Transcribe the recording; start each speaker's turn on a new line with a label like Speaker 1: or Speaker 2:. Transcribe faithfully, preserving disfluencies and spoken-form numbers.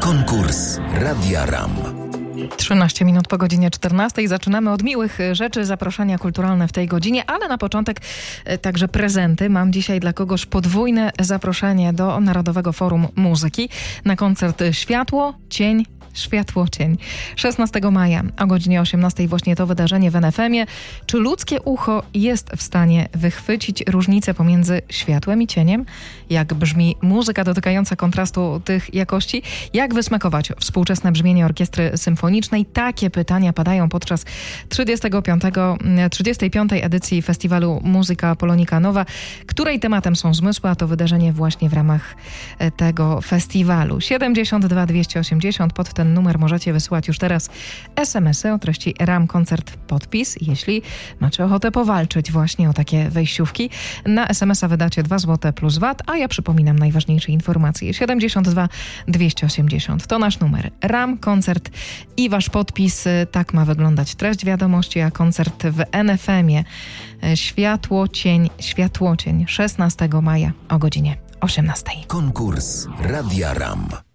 Speaker 1: Konkurs Radia RAM.
Speaker 2: trzynaście minut po godzinie czternastej. Zaczynamy od miłych rzeczy, zaproszenia kulturalne w tej godzinie, ale na początek także prezenty. Mam dzisiaj dla kogoś podwójne zaproszenie do Narodowego Forum Muzyki na koncert Światło, Cień, Światło, Cień. szesnastego maja o godzinie osiemnastej właśnie to wydarzenie w en ef emie. Czy ludzkie ucho jest w stanie wychwycić różnicę pomiędzy światłem i cieniem? Jak brzmi muzyka dotykająca kontrastu tych jakości? Jak wysmakować współczesne brzmienie orkiestry symfonicznej? Takie pytania padają podczas trzydziestej piątej edycji festiwalu Muzyka Polonika Nowa, której tematem są zmysły, a to wydarzenie właśnie w ramach tego festiwalu. siedemdziesiąt dwa dwieście osiemdziesiąt pod ten numer możecie wysyłać już teraz es em esy o treści RAM Koncert Podpis, jeśli macie ochotę powalczyć właśnie o takie wejściówki. Na es em esa wydacie dwa złote plus vat, a ja przypominam najważniejsze informacje. siedemdziesiąt dwa dwieście osiemdziesiąt to nasz numer. RAM Koncert i wasz podpis. Tak ma wyglądać treść wiadomości, a koncert w en ef emie Światło, Cień, Światłocień szesnastego maja o godzinie osiemnastej.
Speaker 1: Konkurs Radia RAM.